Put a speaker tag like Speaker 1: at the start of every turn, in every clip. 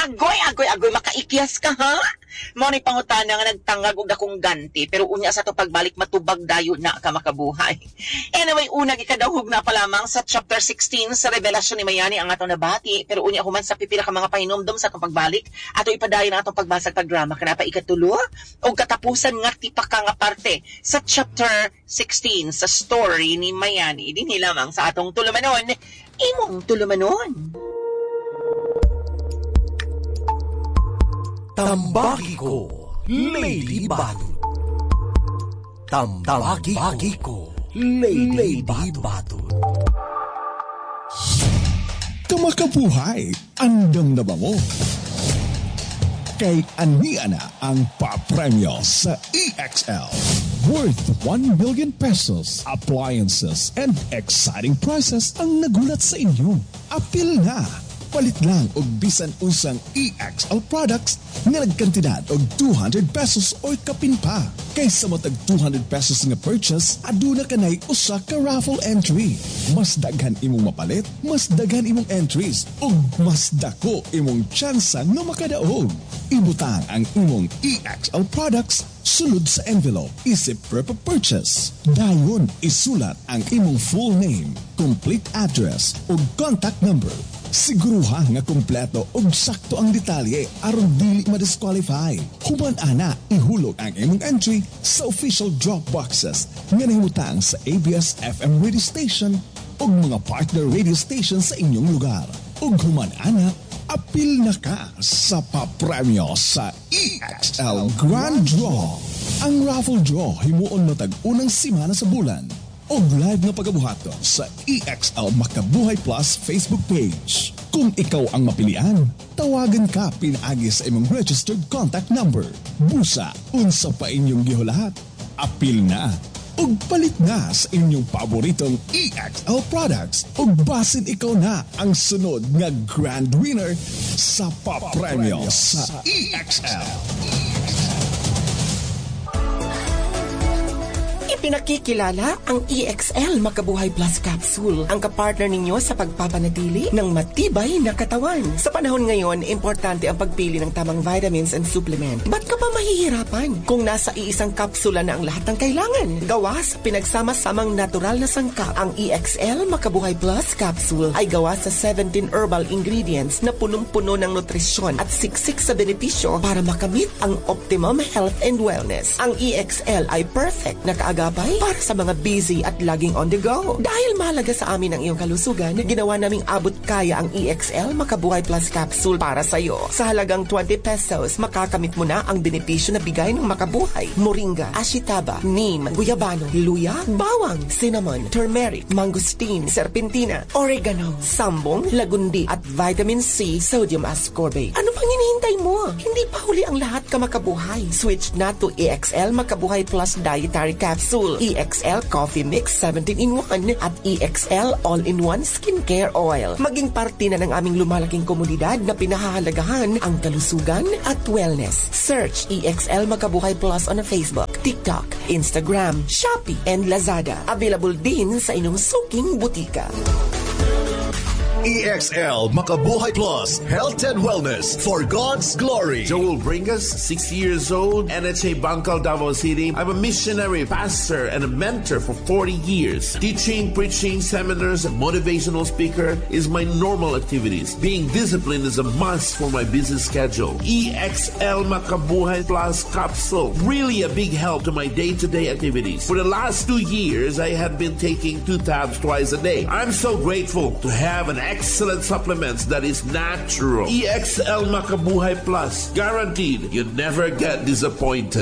Speaker 1: Agoy, makaikyas ka, ha? Mao ni pangutana nga nagtangag og dakong ganti, pero unya sa to pagbalik matubag dayo na ka makabuhay. Anyway, unang ikadawhog na pa lamang sa chapter 16 sa revelasyon ni Mayani ang atong nabati, pero unya human sa pipila ka mga pahinomdom sa atong pagbalik, ato ipadayon na atong pagbasag pagdrama kanapa ikatulo og katapusan nga tipaka nga parte sa chapter 16 sa story ni Mayani. Dinhi lamang sa atong tulumanon, imong tulumanon.
Speaker 2: Tambaki ko, Lady Batot. Tambaki ko, Lady Batot.
Speaker 3: Kamakabuhay, andam na ba mo? Kay ania na ang papremyo sa EXL. Worth 1 million pesos, appliances, and exciting prizes ang nagulat sa inyo. Apil na! Palit lang og bisan unsang EXL products nga nagkantidad og 200 pesos or kapin pa. Kaysa mo tag 200 pesos nga purchase, aduna kanay usa ka raffle entry. Mas daghan imong mapalit, mas daghan imong entries, ug mas dako imong tsansa nga makadaog. Ibutang ang imong EXL products sulod sa envelope, isip per purchase. Dayon isulat ang imong full name, complete address ug contact number. Siguruha nga kumpleto ug sakto ang detalye aron dili ma-disqualify. Human ana ihulog ang imong entry sa official drop boxes nga nahimutang sa ABS-FM radio station ug mga partner radio station sa inyong lugar. Ug human ana, apil na ka sa papremyo sa EXL Grand Draw. Ang raffle draw himuon matag unang simana sa bulan. O live na pagabuhato sa EXL Makabuhay Plus Facebook page. Kung ikaw ang mapilian, tawagan ka pinaagi sa imong registered contact number. Busa, unsa pa inyong gihulahat. Apil na, ug palit na sa inyong paboritong EXL products. Ug basin ikaw na ang sunod nga grand winner sa papremyo sa EXL.
Speaker 4: Pinakikilala ang EXL Makabuhay Plus Capsule, ang kapartner ninyo sa pagpapanatili ng matibay na katawan. Sa panahon ngayon, importante ang pagpili ng tamang vitamins and supplement. Ba't ka pa mahihirapan kung nasa iisang kapsula na ang lahat ng kailangan? Gawa sa pinagsama-samang natural na sangkap, ang EXL Makabuhay Plus Capsule ay gawa sa 17 herbal ingredients na punong-puno ng nutrisyon at siksik sa benepisyo para makamit ang optimum health and wellness. Ang EXL ay perfect na kaagapay para sa mga busy at laging on the go. Dahil mahalaga sa amin ang iyong kalusugan, ginawa naming abot kaya ang EXL Makabuhay Plus Capsule para sa iyo. Sa halagang 20 pesos, makakamit mo na ang benepisyo na bigay ng Makabuhay: moringa, ashitaba, neem, guyabano, luya, bawang, cinnamon, turmeric, mangosteen, serpentina, oregano, sambong, lagundi, at vitamin C, sodium ascorbate. Ano pang hinihintay mo? Hindi pa huli ang lahat, ka Makabuhay. Switch na to EXL Makabuhay Plus Dietary Capsule, EXL Coffee Mix 17-in-1 at EXL All-in-1 Skincare Oil. Maging parte na ng aming lumalaking komunidad na pinahahalagahan ang kalusugan at wellness. Search EXL Makabuhay Plus on Facebook, TikTok, Instagram, Shopee, and Lazada. Available din sa inyong suking butika.
Speaker 5: EXL Makabuhay Plus Health and Wellness for God's Glory.
Speaker 6: Joel Bringas, 60 years old, NHA Bangkal, Davao City. I'm a missionary, pastor, and a mentor for 40 years. Teaching, preaching, seminars, and motivational speaker is my normal activities. Being disciplined is a must for my busy schedule. EXL Makabuhay Plus Capsule, really a big help to my day-to-day activities. For the last 2 years, I have been taking 2 tabs twice a day. I'm so grateful to have an excellent supplements that is natural. EXL Makabuhay Plus. Guaranteed, you never get disappointed.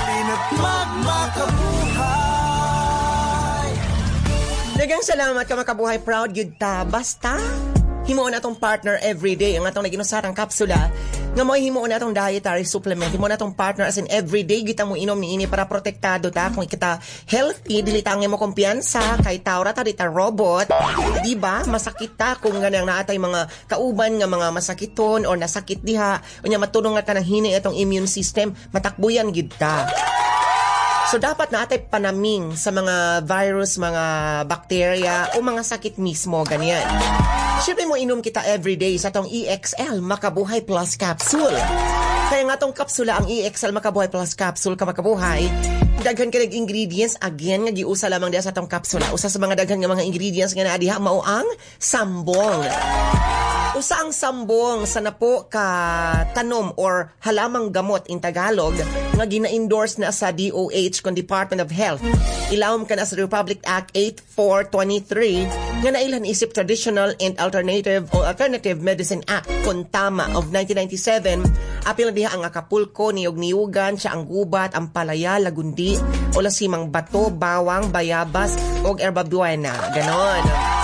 Speaker 4: Daghang salamat ka Makabuhay, proud gyud ta. Basta himuon atong partner everyday ang atong naginusarang kapsula nga mo himuon atong dietary supplement. Himuon atong partner as in everyday kita mo inom niini para protektado ta. Kung kita healthy, dili ta mo kumpiyansa kay taura ta dita robot. Di ba? Masakit ta kung ganang naatay mga kauban nga mga masakiton or nasakit diha unya matulong nga kanang hini atong immune system, matakbuyan gid ta. So dapat na atay panaming sa mga virus, mga bacteria o mga sakit mismo, ganyan. Siyempre mo inom kita everyday sa tong EXL Makabuhay Plus Capsule. Kaya nga tong kapsula, ang EXL Makabuhay Plus Capsule ka makabuhay, daghan ka nag-ingredients, again, nga giusa lamang diya sa tong kapsula. Usa sa mga daghan nga mga ingredients nga naadiha, mao ang sambong. Usa ang sambong sa napo ka tanom or halamang gamot in Tagalog nga gina-endorse na sa DOH kon Department of Health. Ilawom ka na sa Republic Act 8423 nga nailan isip Traditional and Alternative Medicine Act kon tama of 1997. Apil na diha ang Acapulco, niyog-niyugan, siya ang gubat, ang palaya, lagundi, o lasimang bato, bawang, bayabas, o herba buena. Ganon.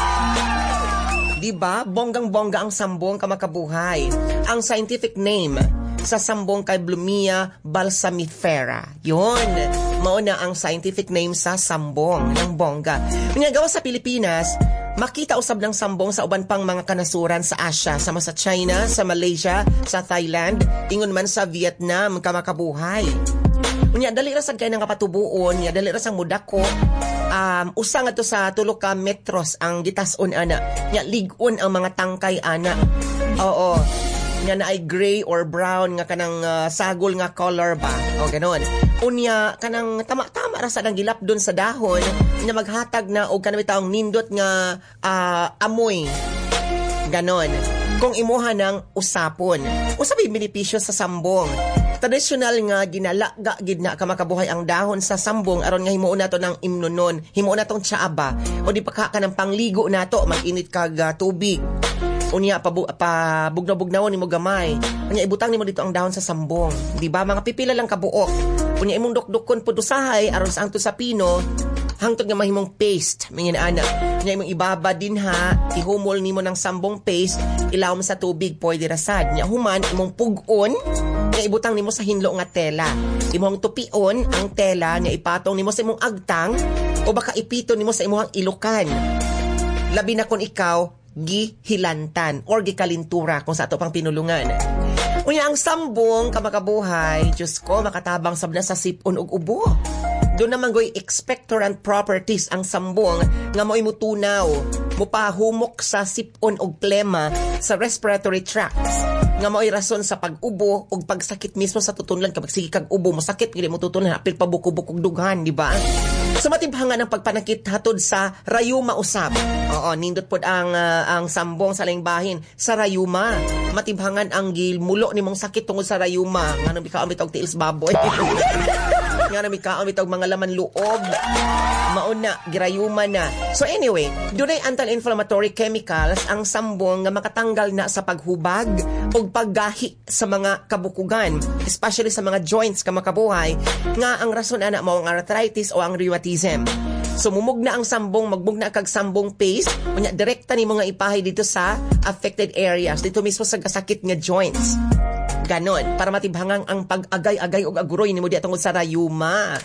Speaker 4: Diba? Bonggang-bongga ang sambong kamakabuhay. Ang scientific name sa sambong kay Blumea balsamifera. Yun. Mauna ang scientific name sa sambong ng bongga. Minagawa sa Pilipinas, makita usab ng sambong sa uban pang mga kanasuran sa Asia, sama sa China, sa Malaysia, sa Thailand, ingon man sa Vietnam kamakabuhay. Unya dali ra sad kay nang kapatubuon, nya dali ra sang mudako. Usa nga to sa tulo ka metros ang gitas-on ana. Nya lig-on ang mga tangkay ana. Oo. Nya na ay gray or brown nga kanang sagol nga color ba. O ganon. Unya kanang tama-tama ra sad ang gilapdon sa dahon, nya maghatag na og kanang taong nindot nga amoy. Ganon. Kung imuha ng usapon. Usabay benepisyo sa sambong. Traditional nga ginalaga gid na kamakabuhay ang dahon sa sambong aron nga himuon nato ng imnonon, himuon natong tsaaba o di pa ka ng pangligo nato, mag-init kag tubig. Unya pabugnaw-bugnaw nimo gamay. Unya ibutang nimo dito ang dahon sa sambong. Di ba mga pipila lang kabuok. Unya imong dukdukon pud usahay aron sa angto sa pino hangtod nga mahimong paste mingin ana. Nya imong ibaba din ha, ihumol nimo ng sambong paste, ilawom sa tubig pwede rasad. Nya human imong pugon, nya ibutang nimo sa hinlo nga tela. Imong tupion ang tela, nya ipatong nimo sa imong agtang o baka ipiton nimo sa imong ilukan. Labi na kun ikaw gihilantan or gikalintura kung sa ato pang pinulungan. Unya ang sambong kamakabuhay, Diyos ko, makatabang sab na sa sipon ug ubo. Doon naman go'y expectorant properties ang sambong nga mo'y mutunaw, mupahumok sa sipon o plema sa respiratory tracts. Nga mo'y rason sa pag-ubo o pagsakit mismo sa tutunlan kapag sige kag ubo, masakit, hindi mo tutunlan, apil pa buko-bukog dughan, di ba? So matimbangan ang pagpanakit hatod sa rayuma usab. Oo, nindot pod ang sambong sa laing bahin sa rayuma. Matimbangan ang gilmulo nimong sakit tungod sa rayuma. Nga nang bikaon bitog tiils baboy. Nga nang bikaon bitog mga laman loob. Mauna, girayuma na. So anyway, dunay anti-inflammatory chemicals ang sambong nga makatanggal na sa paghubag o paggahi sa mga kabukugan, especially sa mga joints kamakabuhay, nga ang rason ana mao ang arthritis o ang rheumatism. So mumugna ang sambong, magmugna kag sambong paste, unya direkta nimo nga ipahay dito sa affected areas, dito mismo sa kasakit nga joints. Ganon, para matibhangang ang pag-agay-agay o aguroy nimo di tungod sa rayuma.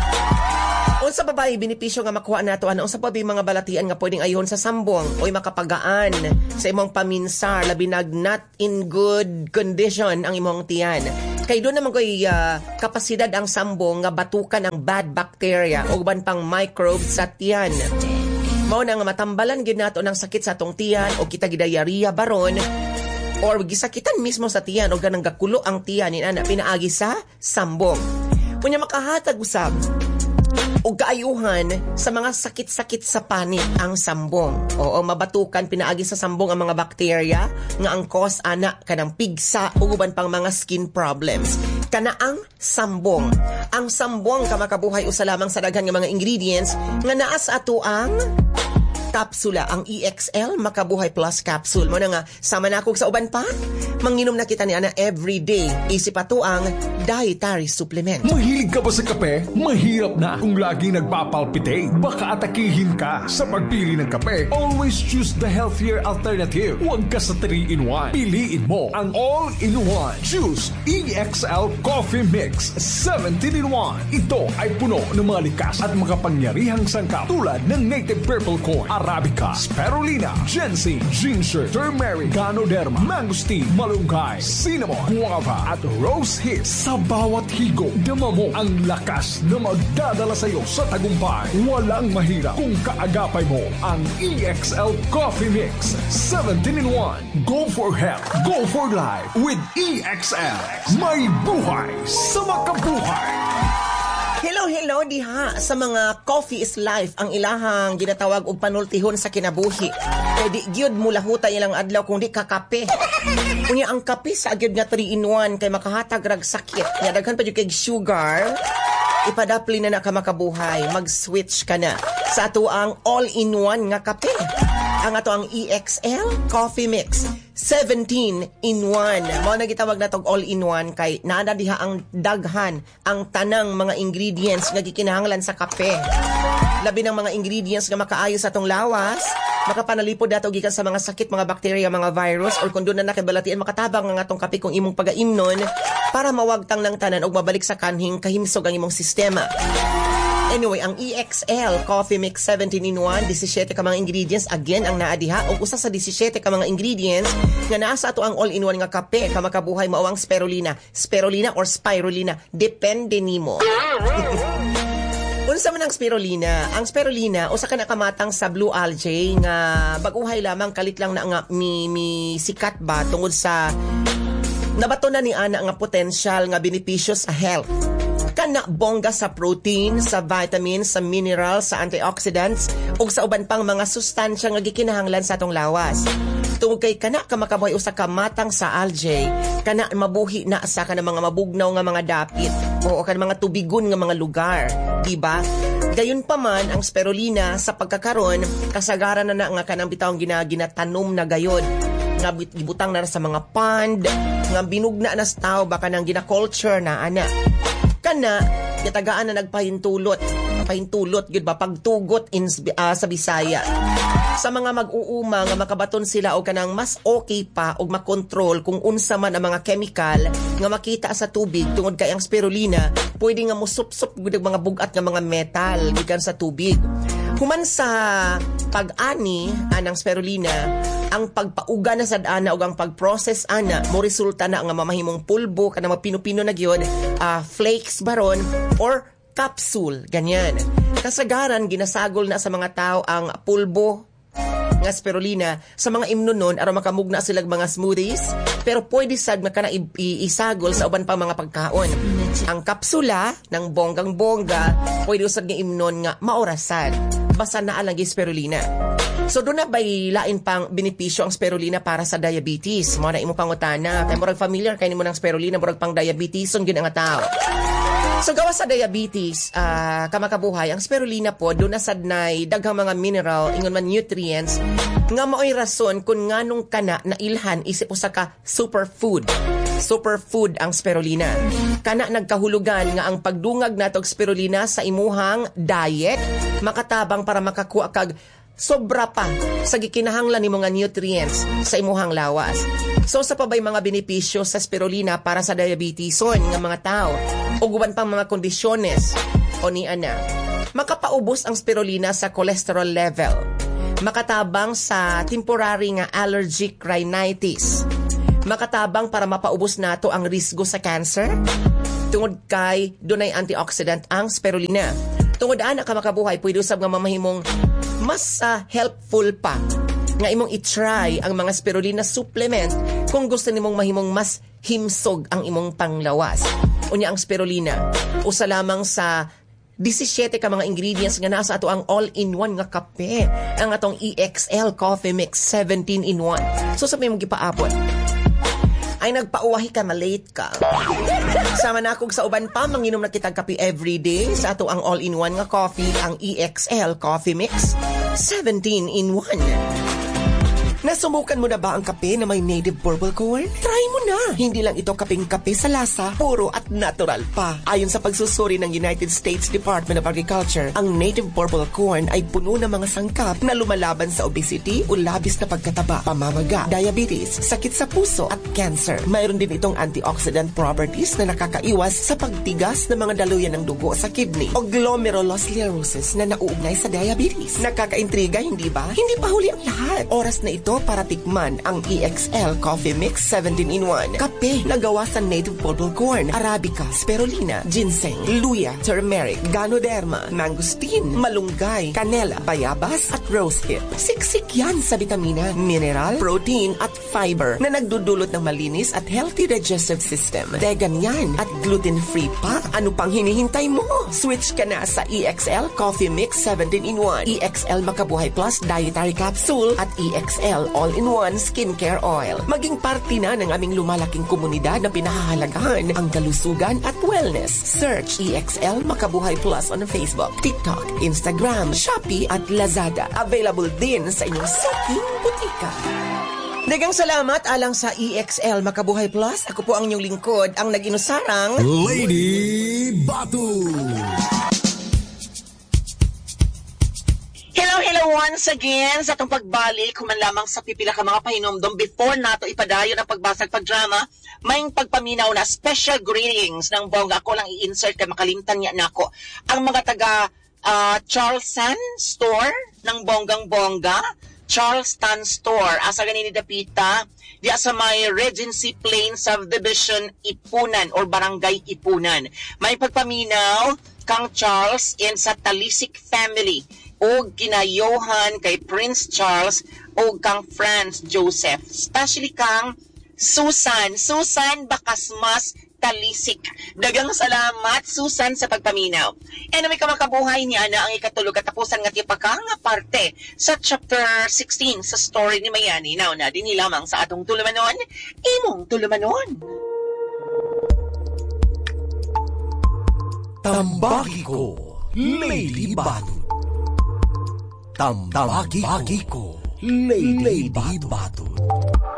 Speaker 4: Unsa pa ba benepisyo nga makuha nato ana? Unsa pa ba mga balatian nga pwedeng ayhon sa sambong oy makapagaan sa imong paminsar labi nag not in good condition ang imong tiyan? Kay doon naman ko'y kapasidad ang sambong nga batukan ang bad bacteria o uban pang microbes sa tiyan. Mao na nga matambalan gid nato ng sakit sa atong tiyan o kita gidayariya baron or gisakitan mismo sa tiyan o ganang gakulo ang tiyan ina pinaagi sa sambong. Unya makahatag usab o kaayuhan sa mga sakit-sakit sa panit ang sambong. Oo, mabatukan pinaagi sa sambong ang mga bakterya nga ang cause ana kanang pigsa ug uban pang mga skin problems. Kana ang sambong. Ang sambong kamakabuhay usa lamang sa daghan nga mga ingredients nga naa sa ato ang kapsula, ang EXL Makabuhay Plus Capsule. Mo na nga, sama na ako sa uban pa, manginom na kita ni Ana everyday. Isip ato ang dietary supplement.
Speaker 3: Mahilig ka ba sa kape? Mahirap na kung lagi nagpapalpitate. Baka atakihin ka sa pagpili ng kape. Always choose the healthier alternative. Huwag ka sa 3-in-1. Piliin mo ang all-in-one. Choose EXL Coffee Mix 17-in-1. Ito ay puno ng mga likas at makapangyarihang sangkap tulad ng native purple corn, Arabica, Spirulina, Ginseng, Ginger, Turmeric, Ganoderma, Mangosteen, Malunggay, Cinnamon, Guava at Rose Hips sa bawat higo, dama mo ang lakas na magdadala sa iyo sa tagumpay. Walang mahirap kung kaagapay mo ang EXL Coffee Mix 17-in-1. Go for health, go for life with EXL. May buhay sa makabuhay.
Speaker 4: Hello diha sa mga coffee is life ang ilahang ginatawag og panultihon sa kinabuhi. Kay di gyud mo lahuta ilang adlaw kung di ka kape. Unya ang kape sa gyud nga 3-in-1 kay makahatag rag sakit. Nya daghan pa jud kay sugar. Ipadapli na ka makabuhay, mag-switch ka na sa ato ang all-in-one nga kape. Ang ato ang EXL Coffee Mix 17-in-1. Mao na gitawag natog all-in-one kay naa diha ang daghan ang tanang mga ingredients nga gikinahanglan sa kape. Labi ng mga ingredients nga makaayo sa atong lawas, makapanalipod dato gikan sa mga sakit, mga bacteria, mga virus, or kung doon na nakibalatian makatabang ang atong kape kung imong pagaimnon para mawagtang ng tanan o mabalik sa kanhing kahimsog ang imong sistema. Anyway, ang EXL Coffee Mix 17-in-1, 17 ka mga ingredients, again, ang naadiha, o usa sa 17 ka mga ingredients nga naa sa ato ang all-in-one nga kape, ka makabuhay mao ang spirulina. Spirulina or spirulina, depende nimo. Unsa man ang spirulina? Ang spirulina, usa ka nakamatang sa blue algae nga baguhay lamang kalit lang na nga mi sikat ba tungod sa nabato na ni ana nga potential nga benepisyo sa health. Kana bongga sa protein, sa vitamins, sa minerals, sa antioxidants, ug sa uban pang mga sustansya nga gikinahanglan sa atong lawas. Tungod kay kana ka makabuhay usa ka matang sa algae, kana mabuhi na sa kana mga mabugnaw nga mga dapit o kana mga tubigon nga mga lugar, di ba? Gayon pa man ang spirulina sa pagkakaron kasagaran na nga kanang bitawng ginatanom na gayod nga gibutang na sa mga pond nga binugna na sa tao baka nang gina-culture na ana. Kana gitagaan na nagpahintulot gyud ba pagtugot sa Bisaya. Sa mga mag-uuma nga makabaton sila og kanang mas okay pa og makontrol kung unsa man ang mga chemical nga makita sa tubig tungod kay ang spirulina pwede nga musupsop gud og mga bugat nga mga metal gikan sa tubig. Human sa pag-ani anang spirulina, ang pagpauga na sad ana ug ang pag-process ana mo resulta na nga mamahimong pulbo kana mapino-pino na gyud, flakes baron or capsule ganyan. Kasagaran ginasagol na sa mga tao ang pulbo nga spirulina sa mga imnunon aron makamugna sila mga smoothies, pero pwede sad nga kana isagol sa uban pang mga pagkaon. Ang kapsula ng bonggang-bongga pwede usad nga imnon nga maorasan basta naa lang spirulina. So doon na bay lain pang benepisyo ang spirulina para sa diabetes. Mo na imo pangutana kay murag familiar kay nimo ng spirulina murag pang diabetes gyud ang tao. So gawas sa diabetes, kamakabuhay, ang spirulina po, doon na sadnay, daghang mga mineral, ingon man nutrients, nga mao'y rason kung nganong kana na ilhan isip usa ka superfood. Superfood ang spirulina. Kana nagkahulugan nga ang pagdungag natog spirulina sa imuhang diet, makatabang para makakuha kag sobra pa sa gikinahanglan nimo nga nutrients sa imuhang lawas. So sa pabay mga benepisyo sa spirulina para sa diabeteson nga mga tao o guban pang mga kondisyones o ni ana. Makapaubos ang spirulina sa cholesterol level. Makatabang sa temporary nga allergic rhinitis. Makatabang para mapaubos nato ang risgo sa cancer. Tungod kay dunay antioxidant ang spirulina. Tungod ana ka makabuhay, pwede usab nga mamahimong mas helpful pa nga imong i-try ang mga spirulina supplement kung gusto nimong mahimong mas himsog ang imong panglawas. Unya ang spirulina, usa lamang sa 17 ka mga ingredients nga nasa ato ang all-in-one nga kape, ang atong EXL Coffee Mix 17-in-1. So sa may mong gipaapon, ay nagpauwahi ka, malate ka. Sama na akong sa uban pa, manginom na kitang kape everyday sa ato ang all-in-one nga coffee, ang EXL Coffee Mix 17-in-1. Nasumukan mo na ba ang kape na may native purple corn? Try mo na! Hindi lang ito kapeng kape sa lasa, puro at natural pa. Ayon sa pagsusuri ng United States Department of Agriculture, ang native purple corn ay puno ng mga sangkap na lumalaban sa obesity o labis na pagkataba, pamamaga, diabetes, sakit sa puso at cancer. Mayroon din itong antioxidant properties na nakakaiwas sa pagtigas ng mga daluyan ng dugo sa kidney o glomerulosclerosis na nauugnay sa diabetes. Nakakaintriga, hindi ba? Hindi pa huli ang lahat. Oras na ito ito para tikman ang EXL Coffee Mix 17-in-1. Kape na gawa sa native purple corn, Arabica, spirulina, ginseng, luya, turmeric, ganoderma, mangosteen, malunggay, canela, bayabas at rose hip. Siksik yan sa vitamina, mineral, protein at fiber na nagdudulot ng malinis at healthy digestive system. Vegan yan at gluten-free pa. Ano pang hinihintay mo? Switch ka na sa EXL Coffee Mix 17-in-1, EXL Makabuhay Plus Dietary Capsule at EXL All-in-One Skincare Oil. Maging parte na ng aming lumalaking komunidad na pinahahalagahan ang kalusugan at wellness. Search EXL Makabuhay Plus on Facebook, TikTok, Instagram, Shopee at Lazada. Available din sa inyong siking butika. Dagang salamat alang sa EXL Makabuhay Plus. Ako po ang inyong lingkod, ang nag-inusarang
Speaker 2: Lady Batu.
Speaker 1: Hello once again sa itong pagbalik, kuman lamang sa pipila ka mga pahinomdom before nato ipadayon ang pagbasag pagdrama, may pagpaminaw na special greetings ng bongga. Ako lang i-insert kay makalimtan niya na ako. Ang mga taga Charleston Store ng bonggang-bongga, Charleston Store, asa ganini dapita, di sa may Regency Plain Subdivision, Ipunan or Barangay Ipunan. May pagpaminaw kang Charles and sa Talisik family o ginayohan kay Prince Charles o kang Franz Joseph. Especially kang Susan Bakasmas Talisik. Dagang salamat, Susan, sa pagpaminaw. And may kamakabuhay niya na ang ikatulog katapusan nga tipaka nga parte sa chapter 16 sa story ni Mayani. Now na, din lamang sa atong tulumanon, imong tulumanon.
Speaker 2: Tambaki ko, Lady Batu. Tambaki ko, Lady Batu.